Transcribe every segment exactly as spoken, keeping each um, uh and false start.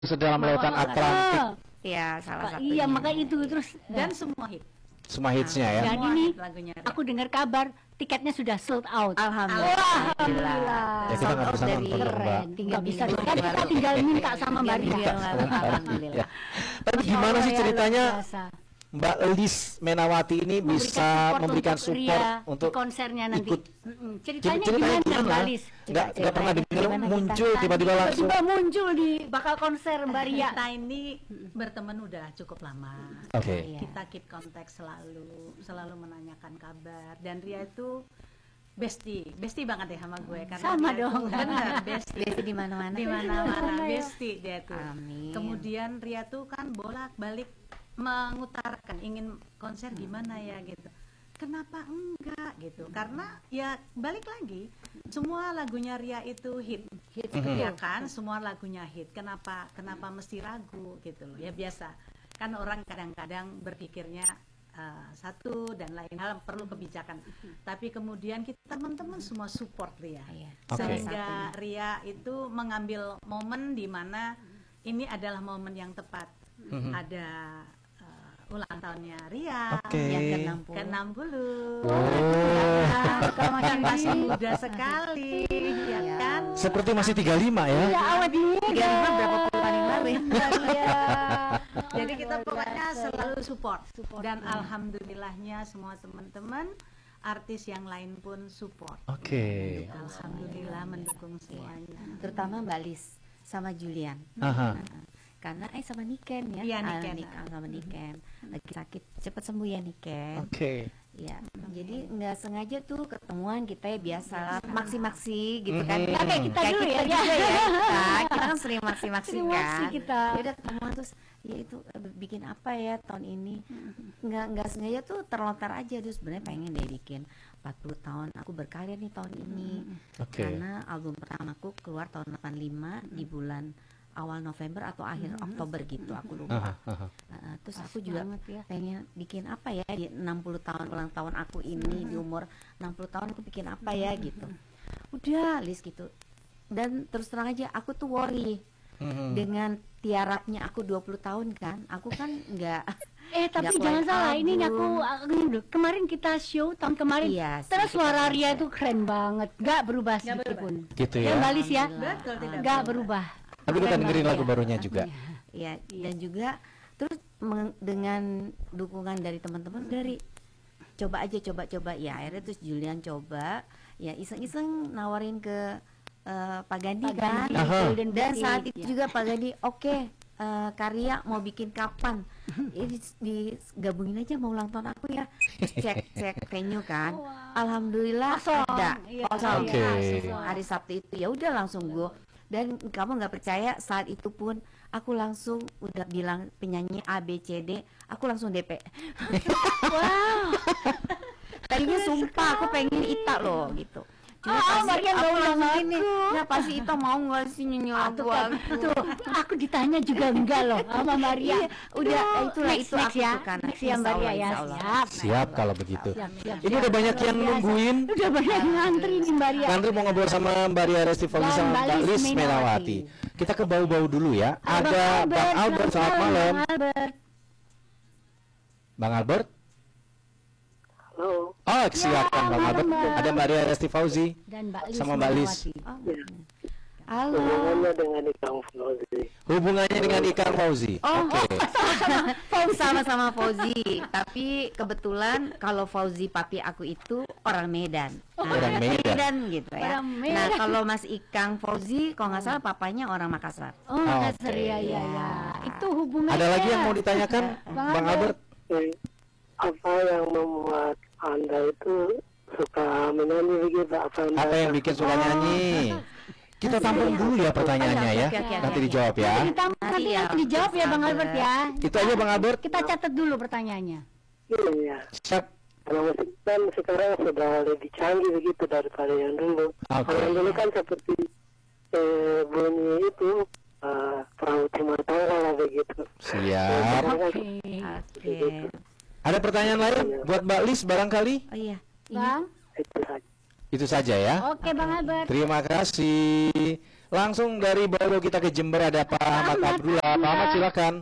sedalam lautan Atlantik. Ya, salah satu. Iya, maka itu terus dan semua hit. Semua hitsnya ya. Dan ini aku dengar kabar tiketnya sudah sold out. Alhamdulillah. Alhamdulillah. Ya, kita nggak bisa nonton dong, Mbak. Tinggal bisa kan kita tinggal minta sama Mbak Ria. Alhamdulillah. Tapi gimana sih ceritanya Mbak Lis Menawati ini bisa memberikan support untuk konsernya nanti? Ikut. Ceritanya Ceritanya gimana gimana? Mbak Lis? Nggak nggak pernah dengar muncul tiba-tiba langsung. Tiba muncul di bakal konser Mbak Ria. Kita ini berteman udah cukup lama. Oke. Okay. Kita keep kontak selalu, selalu menanyakan kabar. Dan Ria itu bestie, bestie banget ya sama gue karena sama dia dong. Tuh, bener, bestie. Bestie di mana-mana. Di mana-mana bestie dia tuh. Amin. Kemudian Ria tuh kan bolak-balik mengutarakan ingin konser gimana ya gitu. Kenapa enggak gitu? Karena ya balik lagi semua lagunya Ria itu hit, hit mm-hmm. ya kan? Semua lagunya hit. Kenapa kenapa mesti ragu gitu loh? Ya biasa. Kan orang kadang-kadang berpikirnya uh, satu dan lain hal perlu kebijakan. Tapi kemudian kita teman-teman semua support Ria. Okay. Sehingga Ria itu mengambil momen di mana ini adalah momen yang tepat. Mm-hmm. Ada ulang tahunnya Ria okay. yang ke enam puluh. Oh. Kan masih muda sekali, ya kan? Seperti masih tiga puluh lima ya? Iya, awet tiga puluh lima berapa puluh tahun yang lalu ya? Jadi kita pokoknya selalu support. Dan alhamdulillahnya semua teman-teman artis yang lain pun support. Oke. Okay. Alhamdulillah mendukung semuanya. Terutama Mbak Lis sama Julian. Aha. Karena eh sama Niken ya, ya Niken Niken sama Niken lagi sakit cepat sembuh ya Niken. Oke. Okay. Ya, jadi nggak sengaja tuh ketemuan kita ya biasa lah, maksi-maksi gitu kan. Mm-hmm. Nah, kayak kita kayak dulu kita ya, juga ya kita, kita kan sering maksi-maksi sering kan. maksi kita. Ya udah ketemuan terus, ya itu bikin apa ya tahun ini? Nggak nggak sengaja tuh terlontar aja, terus sebenarnya pengen deh bikin empat puluh tahun aku berkarya nih tahun ini. Okay. Karena album pertamaku keluar tahun delapan puluh lima di bulan awal November atau akhir mm-hmm. Oktober gitu, aku lupa. Uh, uh, uh, terus Pas aku juga ya. pengen bikin apa ya di enam puluh tahun ulang tahun aku ini, mm-hmm. di umur enam puluh tahun aku bikin apa ya gitu. Udah list gitu. Dan terus terang aja aku tuh worry mm-hmm. dengan tiarapnya aku dua puluh tahun kan. Aku kan enggak Eh tapi jangan salah, album. Ini aku, aku kemarin kita show tahun kemarin, iya, terus suara Ria itu keren banget, gak berubah sedikit pun. Gitu ya? Yang Balis ya, betul, tidak gak berubah. Tapi kita dengerin lagu barunya juga. Ya, dan juga terus dengan dukungan dari teman-teman dari coba aja coba-coba ya akhirnya terus Julian coba ya iseng-iseng nawarin ke uh, Pak Gandhi kan. Gandhi, dan saat itu ya. juga Pak Gandhi oke okay, uh, karya mau bikin kapan ya, digabungin aja mau ulang tahun aku ya cek cek venue kan. Wow. Alhamdulillah Kosong. ada kosong. Okay. Hari Sabtu itu ya udah langsung gue. Dan kamu nggak percaya saat itu pun aku langsung udah bilang penyanyi A B C D, aku langsung D P. Wow. Tadinya sumpah aku pengen Ita loh gitu. Cuma oh, pasti aku langsung gini, nah pasti Ita mau nggak sih nyanyi lagu aku? Tuh, aku ditanya juga enggak loh sama Maria. Udah itulah next, itu next aku ya. suka. Next ya Maria ya. Siap. Siap kalau begitu. Siap, siap, Ini udah banyak yang nungguin. Udah banyak yang ngantri nih Maria. Ngantri mau ngobrol sama Mbak Ria Restifoli sama Mbak Lis Menawati. Kita ke bau-bau dulu ya. Ada Bang Albert, selamat malam. Bang Albert. Halo. Oh, silakan Bang Albert. Ada Mbak Ria Restifauzi dan Mbak Lis sama Mbak Lis. Oh, ya. Halo. Hubungannya dengan Ikang Fauzi. Hubungannya dengan Ikang Fauzi. Oh, oke. Okay. Sama-sama Fauzi. Tapi kebetulan kalau Fauzi papi aku itu orang Medan. Oh, nah, orang Medan. Medan gitu ya. Medan. Nah, kalau Mas Ikang Fauzi kalau nggak salah papanya orang Makassar. Oh, Makassar okay. ya ya ya. Itu hubungannya. Ada lagi yang mau ditanyakan Bang, Bang Albert? Eh, apa yang membuat Anda itu suka menyanyi begitu? Apa yang, apa yang bikin suka nyanyi? Kita tampung dulu ya pertanyaannya ya. Nanti dijawab ya. Nanti nanti dijawab ya Bang Albert ya. Itu aja Bang Albert. Kita catat dulu pertanyaannya. Iya. Siap. Kalau musik kan sekarang sudah lebih canggih begitu daripada yang dulu. Okay. Kalau yang dulu kan seperti eh, bunyi itu uh, perahu timur tangga lah begitu. Siap. Oke. Oke. Okay. Ada pertanyaan lain buat Mbak Lis barangkali? Oh iya. Bang. Itu saja. Itu saja ya. Oke Bang Albert. Terima kasih. Langsung dari Bau kita ke Jember ada Pak Ahmad Abdullah. Pak Ahmad silakan.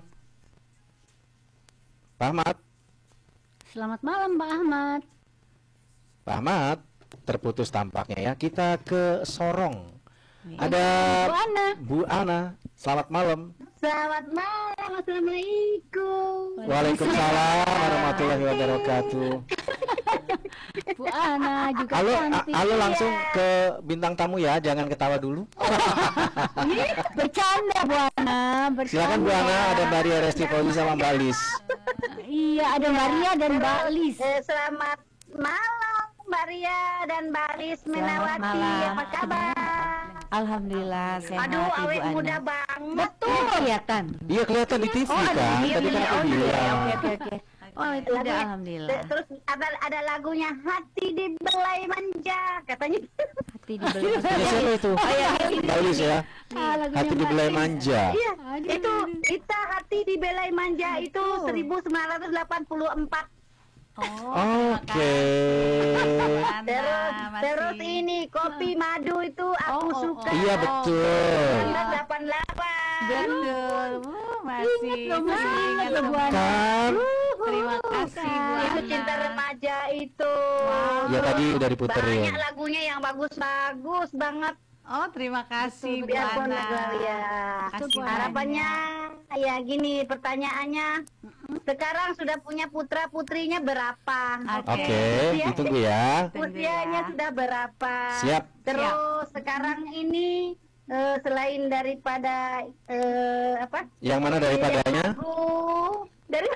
Pak Ahmad. Selamat malam Pak Ahmad. Pak Ahmad terputus tampaknya ya. Kita ke Sorong. Ada Bu Ana. Bu Ana. Selamat malam. Selamat malam. Assalamualaikum. Waalaikumsalam warahmatullahi wabarakatuh. Bu Ana juga Halo, cantik. halo langsung ya. ke bintang tamu ya, jangan ketawa dulu. Bercanda Bu Ana. Bercanda. Silakan Bu Ana, ada Mbak Ria Resti Fauzi sama Mbak Lis. Iya, ada Maria dan Mbak Lis. Eh, selamat malam Mbak Ria dan Mbak Lis Menawati. malam. Apa kabar? Alhamdulillah sehat Aduh, Ibu awet Ana. muda banget. Betul kelihatan. Iya kelihatan di T V Oh, ada kan, di T V. tadi kan aku Oh, iya, bilang. Oke oke oke. Oh itu udah Lagunya- alhamdulillah. Terus ada ada lagunya Hati Dibelai Manja katanya. Hati dibeli. Ini siapa itu? Mbak Lis ya. Ah, lagunya Hati Mbak dibelai Lis. manja. Iya, Aduh, itu aduh. kita Hati Dibelai Manja itu seribu sembilan ratus delapan puluh empat. Oh, Oke. Terus terus ini kopi madu itu aku Oh, oh, suka. Iya betul. delapan delapan. betul. Uh, masih loh, masih masih ingat ingat loh, Bu Ana. Kan? Terima kasih Bu Itu Ana. cinta remaja itu. Ya tadi udah diputerin. Banyak lagunya yang bagus-bagus banget. Oh terima kasih Bu Biarpun Ana. lagu ya. Kasih Harapannya ya gini pertanyaannya. Sekarang sudah punya putra putrinya berapa? Oke, Usia- ditunggu ya. Usianya sudah berapa? Siap. Terus sekarang ini eh, selain daripada eh, apa? Yang mana daripadanya? Lagu dari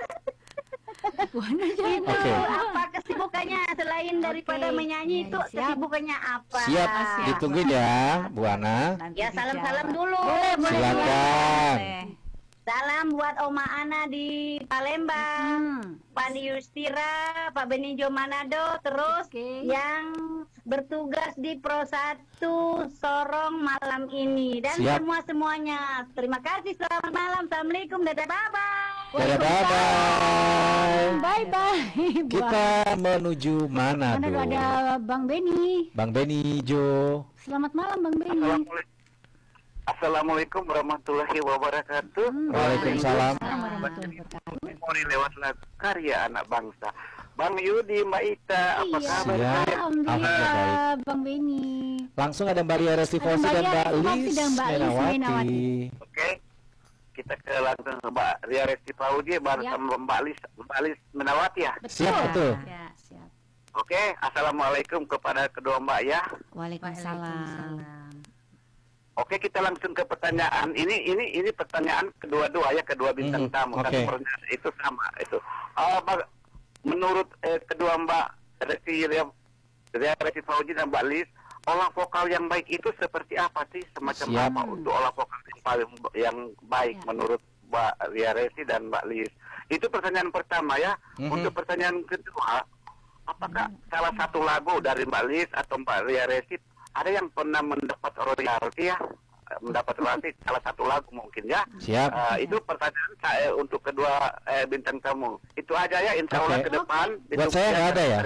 itu Oke. apa kesibukannya selain daripada Oke. menyanyi itu Siap. kesibukukannya apa? Siap, Siap. ditungguin ya, Bu Ana. Nanti Ya salam-salam dijawab. dulu. Silakan. Boleh. Salam buat Oma Ana di Palembang, Pak Yustira, Pak Benijo Manado, terus Oke. yang bertugas di Pro satu Sorong malam ini dan Siap. semua semuanya. Terima kasih. Selamat malam. Assalamualaikum. Dadah bye bye. Dadah, bye-bye. Bye bye. Kita menuju mana Mana tuh? ada Bang Beni. Bang Beni Jo. Selamat malam Bang Beni. Assalamualaikum warahmatullahi wabarakatuh. Waalaikumsalam. Warahmatullahi wabarakatuh. Memori lewat lagu karya anak bangsa. Bang Yudi, Mbak Ita, apa Iya. kabar? Siap. Alhamdulillah Bang Beni. Langsung ada Mbak Ria Resti Ada Fauzi Mbak dan Ria Mbak Resti Fauzi Lis dan Mbak Lis Menawati. Menawati. Oke. Kita ke langsung ke Mbak Ria Resti Fauzi bersama Mbak Lis, Mbak Lis Menawati ya. Siap betul. Ya, siap. Oke, assalamualaikum kepada kedua Mbak ya. Waalaikumsalam. Oke, kita langsung ke pertanyaan. Ini ini ini pertanyaan kedua-dua ya, kedua bintang Mhm, tamu. oke. Kan pertanyaan itu sama itu. Oh, Mbak, menurut eh, kedua Mbak Resti Ria Ria Resti Fauzi dan Mbak Lis, olah vokal yang baik itu seperti apa sih? Semacam Siap. apa untuk olah vokal yang paling yang baik menurut Mbak Ria Resti dan Mbak Lis? Itu pertanyaan pertama ya. Mhm. Untuk pertanyaan kedua, apakah salah satu lagu dari Mbak Lis atau Mbak Ria Resti ada yang pernah mendapat royalti ya, mendapat royalti salah satu lagu mungkin ya. Siap. Eh, itu pertanyaan saya untuk kedua eh, bintang tamu. Itu aja ya, insya Allah Oke. ke depan. Buat saya nggak ada ya?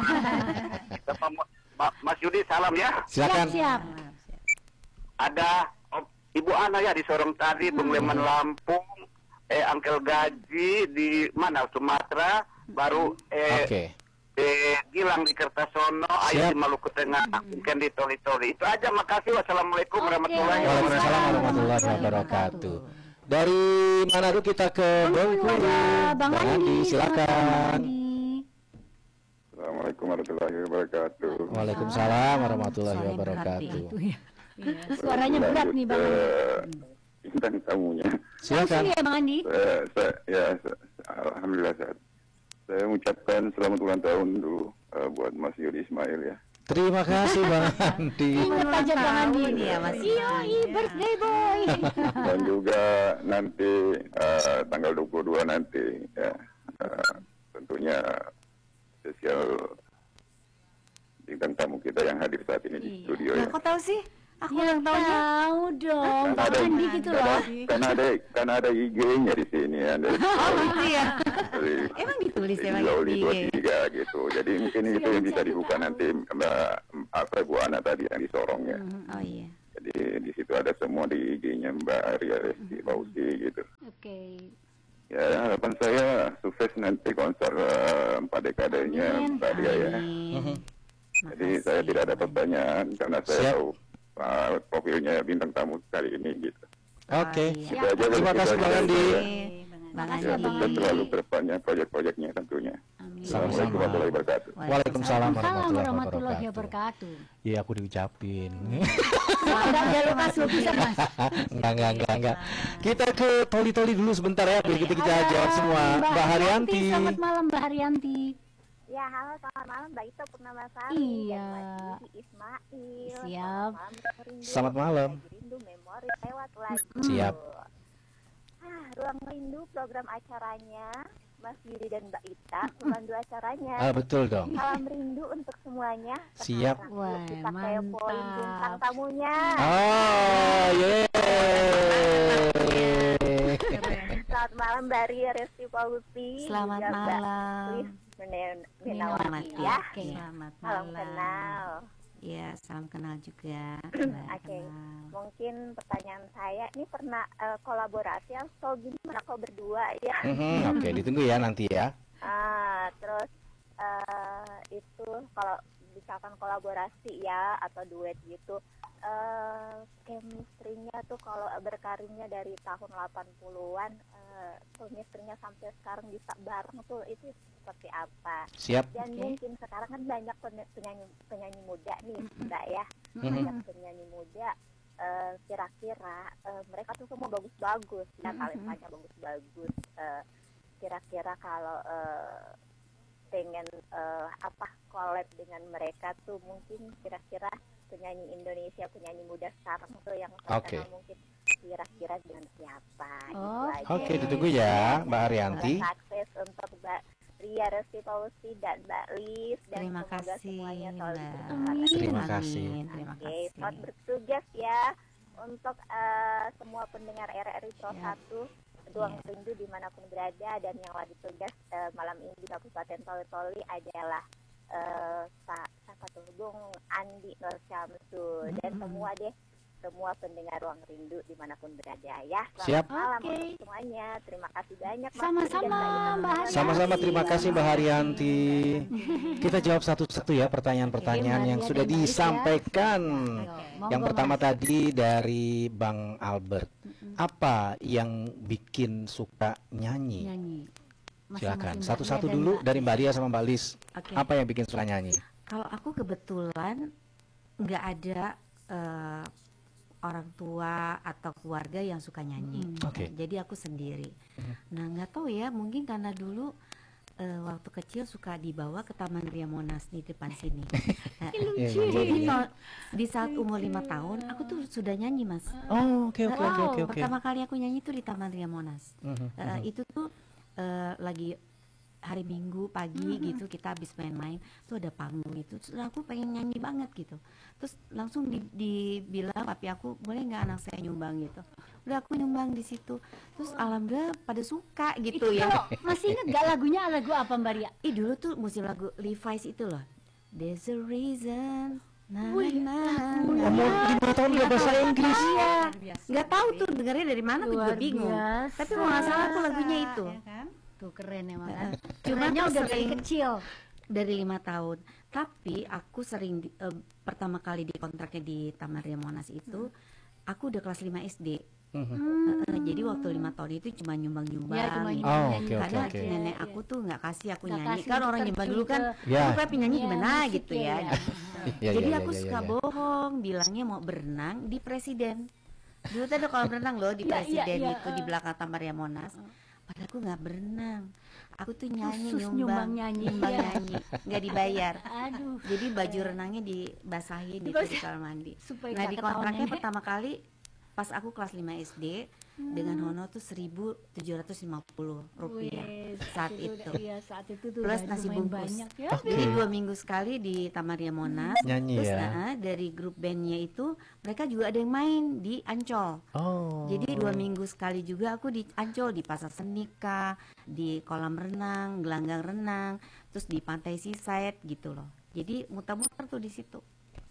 Bapak Ma- Mas Yudi salam ya. Silakan. Siap. Ada Om- Ibu Ana ya di Sorong tadi, Bung Leman Lampung, eh Angkel Gaji di mana Sumatera, baru eh Oke. Eh, Gilang di Kertasono, Ayu Siap. di Maluku Tengah, mungkin di Toli-Toli. Itu aja, makasih. Wassalamualaikum warahmatullahi Waalaikumsalam wabarakatuh. warahmatullahi wabarakatuh. Dari mana tuh kita ke Bengkulu? Ada Bang Bang Andi. Andi, Selamat silakan. Bang Andi. Assalamualaikum warahmatullahi wabarakatuh. Waalaikumsalam warahmatullahi Suara yang berat wabarakatuh. itu ya. Suaranya berat nih Bang Andi. Andi. Bintang tamunya. Silakan. Langsung ya Bang Andi. Saya, saya, ya, saya, alhamdulillah sehat. Saya mengucapkan selamat ulang tahun dulu eh, buat Mas Yudi Ismail ya. Terima kasih Bang Andi. Ingat aja Bang Andi. Tahun ya, Mas Iya, iya, birthday boy. Dan juga nanti eh, tanggal dua puluh dua nanti ya, eh, tentunya spesial bintang tamu kita yang hadir saat ini di studio Nah, ya. kok tahu sih? Aku Ya ulang tahunnya. tahu dong, Kan Bang ada, Andi gitu kan loh. ada- kan ada kan ada I G-nya di sini ya. Dari, Oh gitu ya. dari, Emang ditulis Jadi emang Loli di dua I G. tiga gitu. Jadi mungkin itu yang bisa dibuka nanti Mbak apa Bu Ana tadi yang disorong ya. Oh iya. Jadi di di situ ada semua di I G-nya Mbak Ria Resti Fauzi gitu. Oke. Ya harapan saya sukses nanti konser uh, empat dekadenya Mbak Ria ya. Amin. Jadi Makasih. saya tidak ada pertanyaan karena saya Siap. tahu uh, profilnya bintang tamu kali ini gitu. Oke. Oh, iya. Itu aja dari Terima kita kasih Bang aja. Andi. Bang Makasih Ya, ya, Bang sukses Andi. selalu ke depannya proyek-proyeknya tentunya. Amin. Sama-sama. Assalamualaikum warahmatullahi wabarakatuh. Waalaikumsalam Salam warahmatullahi warahmatullahi wabarakatuh. wabarakatuh. Iya, aku diucapin. Enggak ada lupa lu bisa Mas. Enggak, enggak, enggak, enggak. Kita ke Toli-Toli dulu sebentar ya, biar kita kita Halo, jawab semua. Mbak Haryanti. Selamat malam Mbak Haryanti. Ya, halo, selamat malam Mbak Ita Purnamasari Iya. dan Mas Didi Ismail. Siap. Selamat malam, Ruang Rindu. Selamat malam. Lagi Rindu memori lewat lagi. Siap. Ah, Ruang Rindu program acaranya Mas Didi dan Mbak Ita, pemandu acaranya. Ah, betul dong. Salam rindu untuk semuanya. Siap. Sekarang Wah, yuk kita kepoin mantap. bintang tamunya. Oh, yeay. Selamat malam Mbak Ria Resti Fauzi. Selamat juga Mbak malam. Lis Men- Minawati, Menawati ya. Oke. Selamat Salam malam. kenal. Ya, salam kenal juga. Mbak Oke, kenal. mungkin pertanyaan saya ini pernah eh, kolaborasi atau gimana kok berdua ya? Mhm, Oke, ditunggu ya nanti ya. Ah, terus eh, itu kalau misalkan kolaborasi ya atau duet gitu, eh chemistry-nya tuh kalau berkarirnya dari tahun delapan puluhan, eh, chemistry-nya sampai sekarang bisa bareng tuh itu seperti apa? Siap. Dan Oke. mungkin sekarang kan banyak pen- penyanyi penyanyi muda nih, Mbak ya. Mhm. Banyak penyanyi muda, eh, kira-kira eh, mereka tuh semua bagus-bagus, ya talentanya bagus-bagus. Eh, kira-kira kalau eh, pengen eh, apa collab dengan mereka tuh mungkin kira-kira penyanyi Indonesia, penyanyi muda sekarang tuh yang Oke. terkenal mungkin kira-kira dengan siapa? Oh, Gitu aja. Oke, ditunggu ya, Mbak Haryanti. Sukses untuk Mbak Ria Resti Fauzi dan Mbak Lis dan Terima semoga kasih, semuanya selalu Mbak. bersemangat. Terima Amin. kasih. Terima Oke, kasih. selamat bertugas ya untuk eh, semua pendengar R R I Pro Siap. satu Ruang Iya. Rindu dimanapun berada, dan yang lagi tugas eh, malam ini di Kabupaten Toli-Toli adalah eh, Pak siapa tuh Bung Andi Nur Syamsul dan semua deh semua pendengar Ruang Rindu dimanapun berada ya. Selamat Siap. malam Oke. untuk semuanya. Terima kasih banyak Mas Sama-sama, Didi dan Mbak Ita. Mbak Haryanti. Sama-sama, terima kasih Mbak Haryanti. Kita jawab satu-satu ya pertanyaan-pertanyaan Oke, yang Mbak sudah Ria dan Mbak Lis ya. disampaikan. Monggo, Yang pertama Mas. tadi dari Bang Albert. Apa yang bikin suka nyanyi? Nyanyi. Silakan. Masing-masing Mbak Satu-satu Ria dan dulu Mbak dari Lis. Mbak Ria sama Mbak Lis. Oke. Apa yang bikin suka nyanyi? Kalau aku kebetulan nggak ada eh, orang tua atau keluarga yang suka nyanyi. Hmm. Oke. Jadi aku sendiri. Nah, nggak tahu ya, mungkin karena dulu eh, waktu kecil suka dibawa ke Taman Ria Monas di depan sini. Nah, Iya, iya, jadi iya. to- di saat umur lima tahun aku tuh sudah nyanyi, Mas. Oh, oke oke oke Wow, oke oke. Pertama kali aku nyanyi tuh di Taman Ria Monas. Mhm, Eh, itu tuh eh, lagi hari Minggu pagi gitu, kita habis main-main tuh ada panggung itu, terus aku pengen nyanyi banget gitu, terus langsung di- dibilang papi aku, boleh nggak anak saya nyumbang gitu. Udah aku nyumbang di situ, terus alhamdulillah pada suka gitu Itu ya. kalau masih inget gak lagunya, lagu apa Mbak Ria? Ih, dulu tuh musim lagu Levi's itu loh, There's a Reason. Nah, Wih, nah, Umur lima tahun udah bahasa Inggris. Iya, nggak tahu tuh dengarnya dari mana, aku juga Luar bingung. biasa. Tapi mau nggak salah aku lagunya itu. Ya kan? Tuh keren emang Heeh. kan. Cuma Kerennya tuh udah dari sering- kecil. dari lima tahun. Tapi aku sering di- eh, pertama kali di kontraknya di Taman Ria Monas itu, aku udah kelas lima S D. Mhm. Eh, jadi waktu lima tahun itu cuma nyumbang-nyumbang. Ya, cuma gitu. Oh, nyanyi oke, oke, Karena oke. nenek aku tuh nggak kasih aku Nggak nyanyi. kasih Kan untuk orang nyumbang terjun dulu kan, ke- Ya. aku pengen nyanyi Iya, gimana musik gitu ya. ya. Ya, Jadi ya, aku ya, ya, suka ya. bohong, bilangnya mau berenang di Presiden. Dulu tuh ada kolam renang loh di Iya, iya, Presiden iya, itu di eh. belakang Taman Ria Monas. Padahal aku nggak berenang. Aku tuh nyanyi Khusus nyumbang, nyumbang nyanyi, nyumbang ya. nyanyi, nggak dibayar. Aduh, Jadi baju renangnya dibasahin gitu di kamar mandi. supaya Nah nggak di ketahuan kontraknya nenek. pertama kali pas aku kelas lima S D dengan honor tuh seribu tujuh ratus lima puluh rupiah Wih, saat udah- itu. Iya, saat itu tuh Plus udah nasi lumayan bungkus. banyak ya. Oke. Jadi dua minggu sekali di Taman Ria Monas. Nyanyi Terus ya. nah, dari grup bandnya itu mereka juga ada yang main di Ancol. Oh. Jadi dua minggu sekali juga aku di Ancol, di Pasar Senika, di kolam renang, gelanggang renang, terus di pantai Seaside gitu loh. Jadi muter-muter tuh di situ.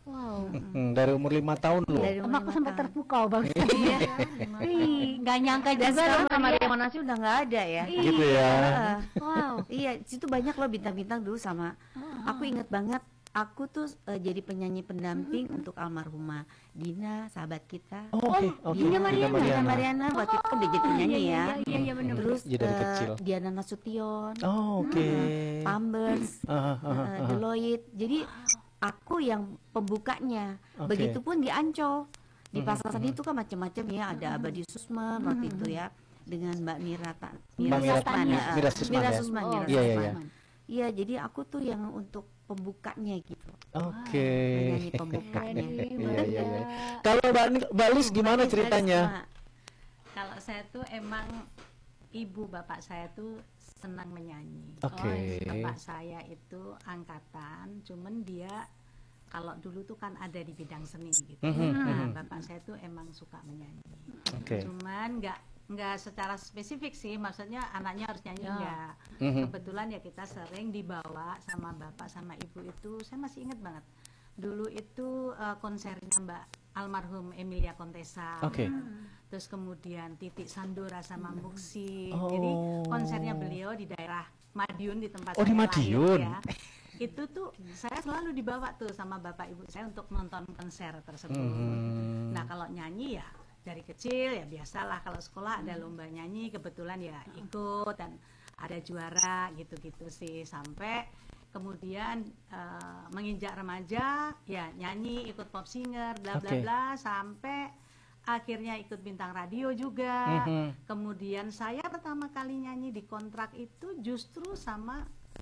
Wow. Hmm, dari umur lima tahun loh. Dari umur Aku lima sampai tahun. terpukau bang. Iya. Ih, nggak nyangka Dan juga sekarang loh, Kamar Maria. Monas udah nggak ada ya. Gitu ya. Heeh. Wow. Iya, situ banyak loh bintang-bintang dulu sama. Aku inget banget, aku tuh eh, jadi penyanyi pendamping untuk almarhumah Dina, sahabat kita. Oh, oke, oke. Dina Dina Mariana. Dina Mariana waktu itu udah jadi penyanyi iya, ya. iya, iya, iya, bener. Terus Iya, dari eh, kecil. Diana Nasution, Oh, oke. Pampers, Ah, ah, ah, eh, ah. Deloitte. Jadi aku yang pembukanya. Oke. Begitupun di Ancol. Di Pasar Seni itu kan macam-macam ya, ada Abadi Susman waktu itu ya, dengan Mbak Mira Ta Mbak Mira- Susman ya. Mira Susman Mira ya? Susman, Oh, Mira iya, iya, Susman. iya. Iya, jadi aku tuh yang untuk pembukanya gitu. Oke. Penyanyi pembukanya. Iya, iya, iya. Kalau Mbak Ni- Mbak Lis gimana ceritanya? Kalau saya tuh emang ibu bapak saya tuh senang menyanyi. Oke. Bapak saya itu angkatan, cuman dia kalau dulu tuh kan ada di bidang seni gitu. Mhm, Nah, mhm. bapak saya tuh emang suka menyanyi. Oke. Cuman nggak nggak secara spesifik sih, maksudnya anaknya harus nyanyi enggak. Mhm. Kebetulan ya kita sering dibawa sama bapak sama ibu itu, saya masih ingat banget. Dulu itu eh, konsernya Mbak almarhum Emilia Contessa. Oke. Terus kemudian Titik Sandora sama Muksi. Oh. Jadi konsernya beliau di daerah Madiun di tempat Oh, di saya lahir Madiun. ya. Itu tuh saya selalu dibawa tuh sama bapak ibu saya untuk nonton konser tersebut. Mhm. Nah, kalau nyanyi ya dari kecil ya biasalah, kalau sekolah ada lomba nyanyi kebetulan ya ikut dan ada juara gitu-gitu sih, sampai kemudian eh, menginjak remaja ya nyanyi, ikut pop singer bla bla Oke. bla, sampai akhirnya ikut bintang radio juga. Mhm. Kemudian saya pertama kali nyanyi di kontrak itu justru sama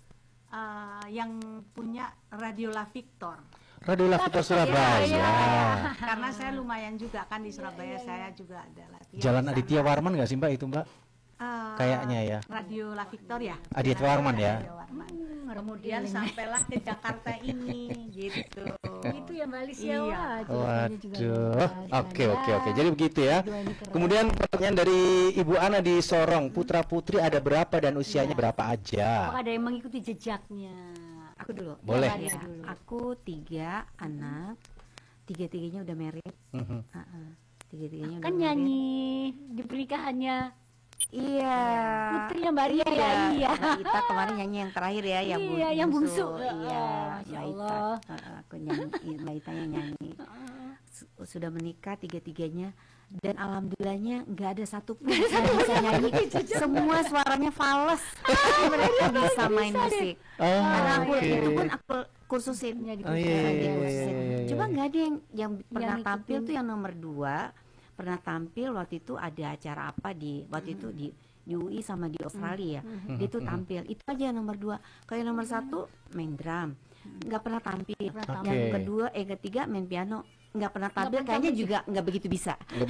eh, yang punya Radio La Victor. Radio La Victor Surabaya. Karena saya lumayan juga kan di Surabaya, saya juga ada latihan. Jalan di sana. Aditya Warman nggak sih Mbak itu Mbak? Eh, Kayaknya ya. Radio La Victor ya. Aditya Warman ya. Radio Warman. Kemudian sampailah ke Jakarta ini gitu. Itu ya Mbak Lis ya. Iya. Wah, ceritanya juga luar Waduh, biasa. oke oke oke. Jadi begitu ya. Dua ini keren. Kemudian pertanyaan dari Ibu Ana di Sorong, putra putri ada berapa dan usianya berapa aja? Apakah ada yang mengikuti jejaknya? Aku dulu. Boleh. Ya, aku tiga anak, tiga-tiganya udah married. Mhm. Heeh. Tiga-tiganya Kan udah nyanyi di pernikahannya married. Iya. putrinya Mbak Ria ya. Iya. Mbak Ita kemarin nyanyi yang terakhir ya, yang bu- Iya, yang bungsu. Iya, Oh, Masya Mbak Ita. Allah. Heeh, aku nyanyi, Mbak Ita yang nyanyi. Su- Sudah menikah tiga-tiganya dan alhamdulillahnya nggak ada satu pun yang bisa nyanyi. Semua suaranya fals. Mereka bisa main musik. Oh, Karena aku oke. itu pun aku kursusin. Oh, iya, iya, iya, Dikursusin. iya, iya, iya. Coba nggak ada yang yang pernah ngikutin. tampil tuh yang nomor dua, pernah tampil waktu itu ada acara apa di waktu itu di di U I sama di Australia. Dia tuh tampil itu aja yang nomor dua. Kalau yang nomor satu main drum, nggak pernah tampil. Yang Oke. kedua, eh ketiga main piano, nggak pernah tampil. pernah Kayaknya tampil juga nggak begitu bisa.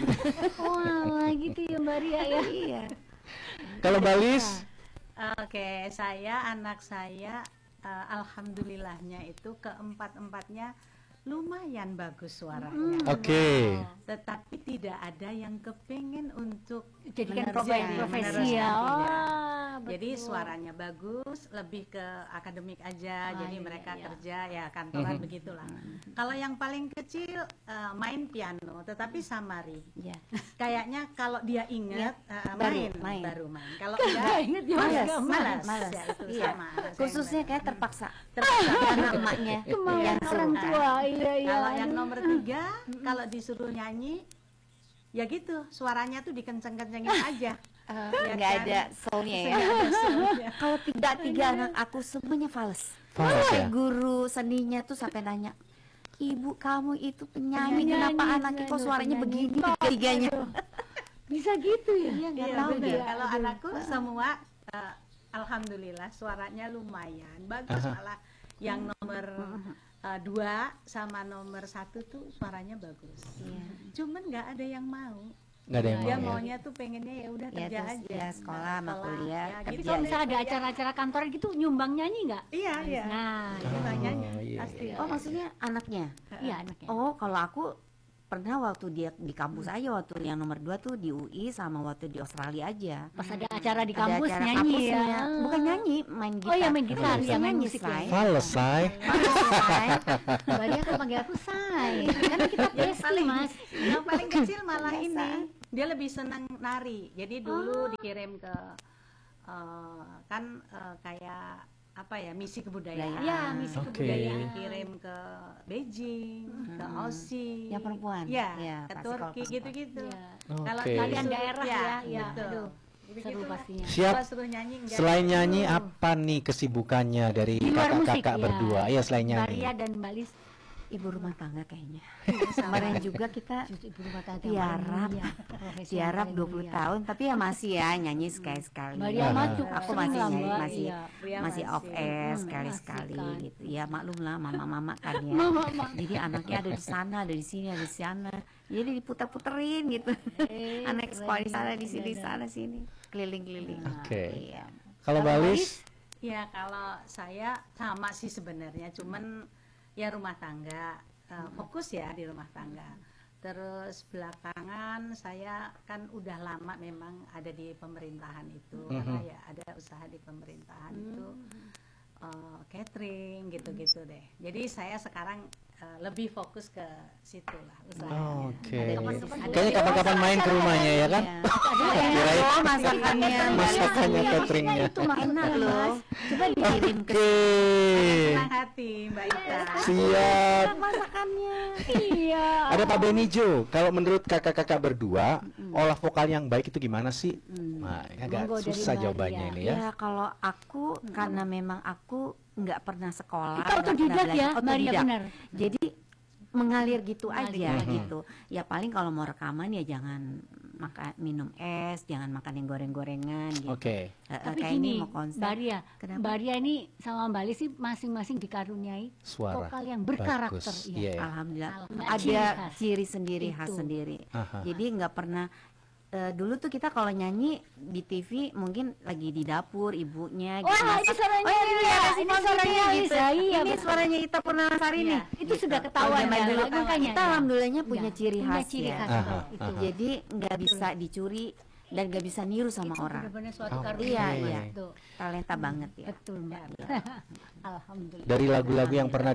Wah, gitu ya Mbak Ria ya. Iya. Kalau Mbak Lis, Oke, saya anak saya eh, alhamdulillahnya itu keempat-empatnya lumayan bagus suaranya. oke. Tetapi tidak ada yang kepengen untuk Jadikan meneruskan- profesi, profesi meneruskan, ya. tidak. Wah, Jadi betul. suaranya bagus, lebih ke akademik aja. Ah, jadi iya, mereka iya. kerja ya kantoran begitulah. Kalau yang paling kecil eh, main piano, tetapi samari. Iya. Kayaknya kalau dia ingat eh, baru main, main. baru main. Kalau Nggak enggak inget ya, Malas, nggak malas, malas. ya itu Iya. sama. Saya Khususnya yang kayak terpaksa. terpaksa. Karena emaknya Kemauan yang orang suruh. tua, iya iya. Kalau yang nomor tiga, kalau disuruh nyanyi, ya gitu, suaranya tuh dikenceng-kencengin aja. Ya Nggak kan? ada soundnya ya. Nggak ada soundnya. Kalau tiga tiga anak aku semuanya fals. Fals Sampai ya? guru seninya tuh sampai nanya, ibu kamu itu penyanyi, Penyanyi, kenapa anaknya kok penyanyi, suaranya penyanyi. begini tiganya? Bisa gitu ya. Iya nggak Iya tahu benar. dia. Kalau anakku semua, eh, alhamdulillah suaranya lumayan bagus, Aha. malah yang nomor eh, dua sama nomor satu tuh suaranya bagus. Cuman nggak ada yang mau. Nggak ada yang Dia mau ya? maunya tuh pengennya ya udah Ya, kerja terus aja. ya sekolah sama Sekolah, kuliah, ya, Tapi gitu. kalau misalnya ada acara-acara kantoran gitu nyumbang nyanyi nggak? Iya iya. Nah, Itu nyanyi Oh, iya, pasti. iya. Oh maksudnya anaknya? iya anaknya. Oh kalau aku pernah waktu dia di kampus aja, waktu yang nomor dua tuh di U I sama waktu di Australia aja. Pas ada acara di Ada kampus acara nyanyi kampusnya. ya. Bukan nyanyi, main gitar. Oh ya main gitar, Bisa ya main nyanyi, musik Say. ya. Fales, Say. Mbak Lia kan panggil aku Say. Karena kita besti paling Mas. yang paling kecil malah ini dia lebih senang nari. Jadi dulu Oh. dikirim ke eh, kan eh, kayak apa ya misi kebudayaan. Ya, misi Oke. kebudayaan. Dikirim ke Beijing, ke Aussie. Yang perempuan? Ya, Ya, ke pasti kalau Turki perempuan. gitu-gitu. Ya. Kalau Oke. tadi Kalian suruh- daerah ya, ya. betul. Aduh, Gitu-gitu seru lah. pastinya. Siap. Kalau suruh nyanyi enggak. Selain nyanyi apa nih kesibukannya dari Di luar musik kakak-kakak ya. berdua? Iya, selain Mbak nyanyi. Lia dan Mbak Lis Ibu rumah tangga kayaknya. Kemarin juga kita justru ibu rumah tangga tiarap, yang paling mulia, profesi yang tiarap paling dua puluh mulia. tahun, tapi ya masih ya nyanyi sekali-sekali. Mbak Lia mah tuh Aku sering masih lah, nyanyi, Mbak, masih iya. Lia masih masih. off air Hmm, sekali-sekali masih kan. gitu. Ya maklum lah mama-mama kan ya. Mama-mama. Jadi anaknya ada di sana, ada di sini, ada di sana. Jadi diputar-puterin gitu. Eh, Anak keren sekolah di sana, di juga, sini, ada. sana sini, keliling-keliling. Oke. Iya. Kalau Mbak Lis? Ya kalau saya sama sih sebenarnya, cuman ya rumah tangga, eh, fokus ya di rumah tangga. Terus belakangan saya kan udah lama memang ada di pemerintahan itu, karena ya ada usaha di pemerintahan itu, eh, catering gitu-gitu deh. Jadi saya sekarang eh, lebih fokus ke situ lah usahanya. Oke. Ada kapan-kapan Kayaknya kapan-kapan main ke rumahnya ya kan? Iya. Kirain Oh, masakannya, masakannya, Iya, cateringnya. maksudnya itu maksudnya, enak loh. Mas. Coba dikirim ke Oke. Senang hati Mbak Ita. Siap. masakannya. Iya. Ada Pak Benijo. Kalau menurut kakak-kakak berdua, olah vokal yang baik itu gimana sih? Nah, ini agak Monggo dari susah Mbak jawabannya Lia. ini ya. Ya kalau aku karena memang aku nggak pernah sekolah, Kita nggak otodidak pernah ya, belajar, Mbak Lia, otodidak. benar. Jadi mengalir gitu Mengalir. aja Mhm. gitu. Ya paling kalau mau rekaman ya jangan makan minum es, jangan makan yang goreng-gorengan gitu. Oke. Eh, eh, Tapi kayak gini, ini mau konser. Mbak Ria, Kenapa? Mbak Ria ini sama Mbak Lis sih masing-masing dikaruniai Suara vokal yang berkarakter. bagus. Iya. Iya. Alhamdulillah Alhamdulillah. ada Ciri khas. ciri sendiri khas Itu. sendiri. Aha. Jadi nggak pernah eh, dulu tuh kita kalau nyanyi di T V mungkin lagi di dapur ibunya gitu. Wah, ini masak. suaranya Oh, ini Lia, ya, ini ini suaranya suaranya Lis, gitu. iya, Ini betul. suaranya Ita Purnasari nih. Itu sudah ketahuan Kalau zaman ya, dulu makanya kita ya. alhamdulillahnya punya Iya, ciri punya khas ciri ya. khas Aha, itu. aha. Jadi nggak bisa dicuri dan nggak bisa niru sama Itu orang. benar-benar suatu Oke. karunia. Iya, iya. Tuh, Talenta banget ya. betul Mbak. Alhamdulillah. Dari lagu-lagu yang pernah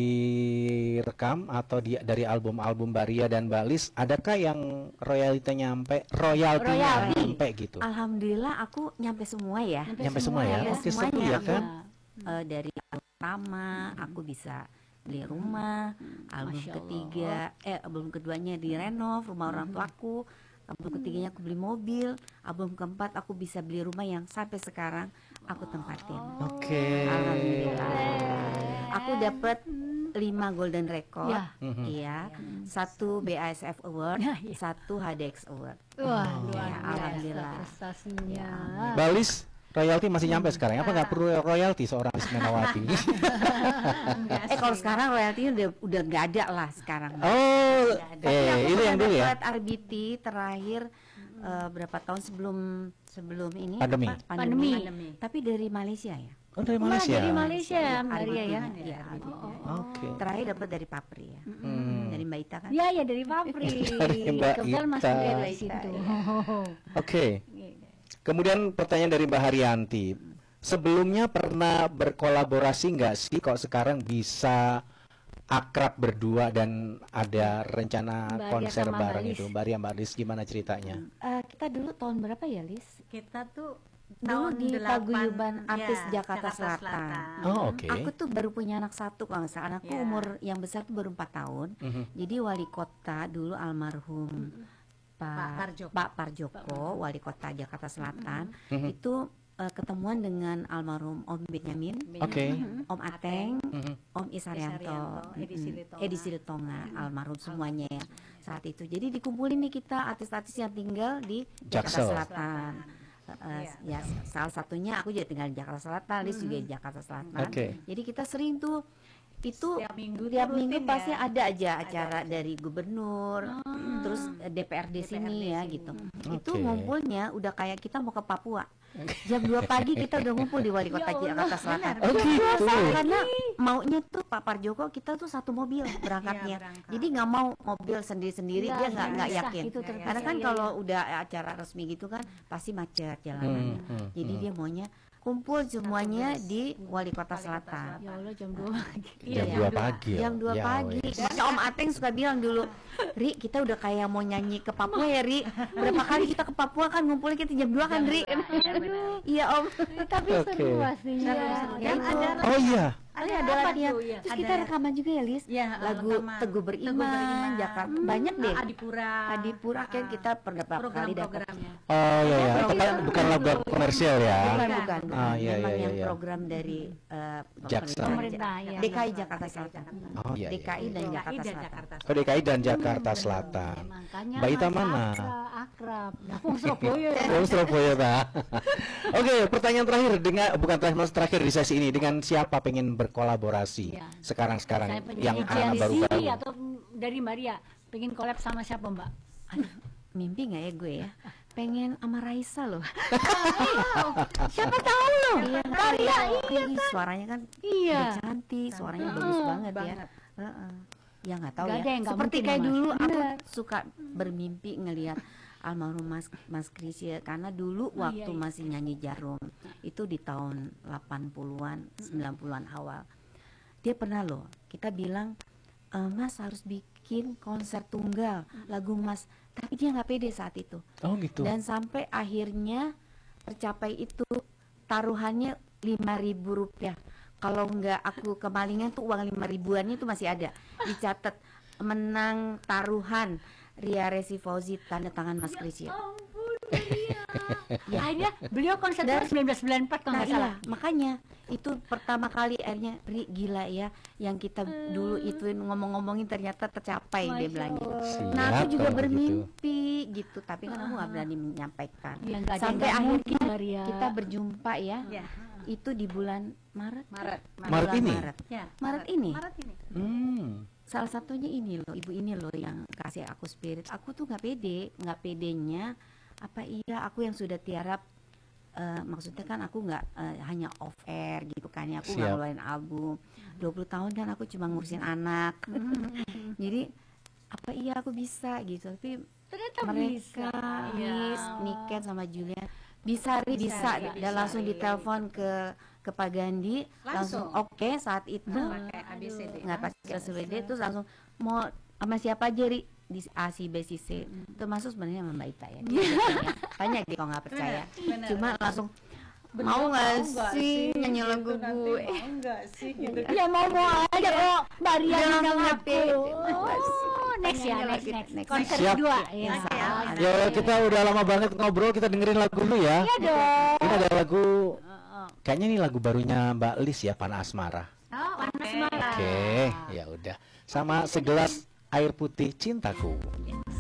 direkam atau di, dari album-album Mbak Ria dan Mbak Lis, adakah yang royaltinya nyampe, royaltinya Royalti. nyampe gitu? Alhamdulillah aku nyampe semua ya. Nyampe semua ya? Nyampe Oke, seru semuanya. ya kan? Eh, dari album pertama aku bisa beli rumah, album Masya ketiga eh album keduanya direnov rumah orang tuaku, album ketiganya aku beli mobil, album keempat aku bisa beli rumah yang sampai sekarang aku tempatin. Oke. Alhamdulillah. Aku dapat lima golden record, Ya. Mhm. iya, satu B A S F Award, Ya, ya. satu H D X Award. Wah, Oh. luar Ya, biasa alhamdulillah. prestasinya. Mbak Lis, royalti masih nyampe sekarang? Apa nggak perlu royalti seorang Lis Menawati? Eh kalau sekarang royaltinya udah udah nggak ada lah sekarang. Oh, Tapi eh aku itu yang pernah dulu ya? dapat R B T terakhir eh, berapa tahun sebelum sebelum ini Pandemi. apa? Pandemi. Pandemi. Tapi dari Malaysia ya. Oh, dari Malah Malaysia. dari Malaysia ya, Mbak R B Ria ya. T-nya, iya, R B T-nya. Oke. Terakhir dapat dari Papri ya. Hmm. Dari Mbak Ita kan. Ya, ya dari Papri. Dari Mbak Kebetulan Mas Ita. Ria Mbak di Ita, situ. iya. Oke. Kemudian pertanyaan dari Mbak Haryanti. Sebelumnya pernah berkolaborasi nggak sih kok sekarang bisa akrab berdua dan ada rencana Mbak Ria konser sama Mbak bareng Lis. itu? Mbak Ria, Mbak Lis gimana ceritanya? Eh, kita dulu tahun berapa ya, Lis? Kita tuh Dulu tahun di delapan, Paguyuban Artis ya, Jakarta Selatan. Oh, oke. Aku tuh baru punya anak satu kalau nggak salah. Anakku Ya. umur yang besar tuh baru empat tahun. Mhm. Jadi wali kota dulu almarhum Pak Pak Parjoko. Pak Parjoko, wali kota Jakarta Selatan, Mhm. itu eh, ketemuan dengan almarhum Om Benyamin, Oke. Om Ateng, Mhm. Om Isarianto, Isarianto, Edi mm-mm, Silitonga. Edi Silitonga, almarhum semuanya ya saat itu. Jadi dikumpulin nih kita artis-artis yang tinggal di Jakarta Jaksel. Selatan. Eh, ya salah satunya aku juga tinggal di Jakarta Selatan, Lis juga di Jakarta Selatan. Oke. Jadi kita sering tuh itu Setiap minggu tiap tuh minggu rutin pasti ya. ada aja acara dari gubernur, terus eh, D P R D sini ya gitu. Itu Oke. ngumpulnya udah kayak kita mau ke Papua. Jam dua pagi kita udah ngumpul di Wali Kota Jakarta Selatan. Oh gitu. Karena maunya tuh Pak Parjoko kita tuh satu mobil berangkatnya. Iya, berangkat. Jadi nggak mau mobil sendiri-sendiri, dia nggak nggak bisa, yakin. itu terbiasa. Karena kan Iya, kalau udah acara resmi gitu kan pasti macet jalanan. Hmm, hmm, Jadi hmm. dia maunya kumpul semuanya di Wali Kota Selatan. Ya Allah jam dua pagi. Jam dua pagi. ya? Jam dua Ya pagi. wes. Makanya Om Ateng suka bilang dulu, Ri, kita udah kayak mau nyanyi ke Papua ya, Ri. Berapa kali kita ke Papua kan ngumpulnya kita jam dua kan, Ri. Iya, Om. Tapi Oke. seru pastinya. Dan ada Oh iya. ada Ada ada apa latihan. tuh? Ya, Terus ada. kita rekaman juga ya, Lis. Ya, Lagu rekaman. Teguh Beriman, Teguh Beriman. Jakarta. Banyak deh. Adipura. Adipura kan Ah, kita pernah berapa kali dapat. program-programnya. Oh iya ya. Program. Bukan, bukan lagu komersial ya. Bukan, bukan. Ah, iya, Memang iya, yang iya. program dari eh, Jaksa. Pemerintah, ya. D K I Jakarta Selatan. Oh iya. D K I iya. dan D K I Jakarta dan Selatan. Jakarta Oh D K I dan Jakarta Selatan. Makanya Mbak Ita Mas mana? Akrab, akrab. Aku Surabaya. Oh Surabaya ta. Oke, pertanyaan terakhir dengan bukan terakhir mas terakhir di sesi ini, dengan siapa pengen berkolaborasi Ya. sekarang-sekarang Saya yang penyanyi anak Gen Z baru-baru? atau dari Maria pengen collab sama siapa Mbak? Aduh, mimpi nggak ya gue ya? Pengen sama Raisa loh. Siapa tahu loh. Iya, Maria, iya kan. Suaranya kan Iya. udah cantik, suaranya bagus Oh, banget, ya. banget. Heeh. Ya nggak tahu Nggak ya. ada yang nggak Seperti mungkin, kayak Mas. dulu aku Bener. suka bermimpi ngelihat almarhum Mas Mas Krisya, karena dulu Oh, waktu iya, iya. masih nyanyi Jarum itu di tahun delapan puluhan, sembilan puluhan awal. Dia pernah loh, kita bilang "E, Mas harus bikin konser tunggal lagu Mas." Tapi dia nggak pede saat itu. Oh gitu. Dan sampai akhirnya tercapai itu, taruhannya lima ribu rupiah. Kalau nggak aku kemalingan tuh uang lima ribuannya itu masih ada. Dicatat menang taruhan Ria Resi Fauzi tanda tangan Mas Krisya. Ya. Akhirnya beliau konser Dan- tahun sembilan belas sembilan puluh empat kalau Nah nggak salah. iya, makanya itu pertama kali akhirnya Ri gila ya, yang kita dulu ituin ngomong-ngomongin ternyata tercapai, dia Masya bilang gitu. Allah. Nah aku Siap juga kalau bermimpi gitu, tapi kan aku nggak berani menyampaikan. Ya, nggak ada Sampai yang nggak akhirnya mungkin, Maria. kita berjumpa ya, Ya. itu di bulan Maret. Maret. Maret Bulan ini? Maret. Ya, Maret ini. Maret ini. Hmm. Salah satunya ini loh, ibu ini loh yang kasih aku spirit. Aku tuh nggak pede, nggak pedenya apa iya aku yang sudah tiarap, eh, maksudnya kan aku nggak eh, hanya off air gitu kan ya, aku nggak Siap. ngeluarin album dua puluh tahun kan aku cuma ngurusin anak. Jadi apa iya aku bisa gitu, tapi Ternyata mereka bisa. Nis, Niken sama Julian bisa Ri, bisa, Ri, dan bisa, langsung Ri. ditelepon ke ke Pak Gandhi, langsung, Langsung. oke saat itu Pakai A B C D. nggak pakai A B C D, terus langsung mau sama siapa aja Ri, di A C B C C, termasuk sebenarnya sama Mbak Ita ya. Tanya dia kalau nggak percaya, Benar, cuma benar. langsung Bener, mau nggak nggak sih nyanyi gitu lagu nanti, gue. mau nggak sih gitu. Ya mau mau aja kok Maria Dia langsung undang ngerti. aku. Nggak sih. Oh, next ya, Tanyanya next lagi, next. next. Konser Siap. kedua. Iya, Ya. iya. Ya kita udah lama banget ngobrol, kita dengerin lagu dulu ya. Iya dong. Ini ada lagu, kayaknya ini lagu barunya Mbak Lis ya, Panah Asmara. Oh, panas Oke. marah. Oke, ya udah. Sama segelas air putih cintaku. Yes.